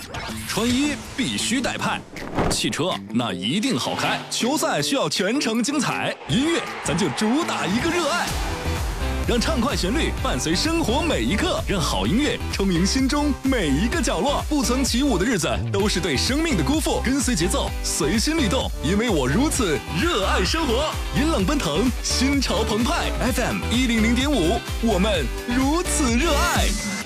穿衣必须带派，汽车那一定好开，球赛需要全程精彩，音乐咱就主打一个热爱。让畅快旋律伴随生活每一刻，让好音乐充盈心中每一个角落。不曾起舞的日子，都是对生命的辜负。跟随节奏，随心律动，因为我如此热爱生活。音浪奔腾，心潮澎湃。FM 100.5，我们如此热爱。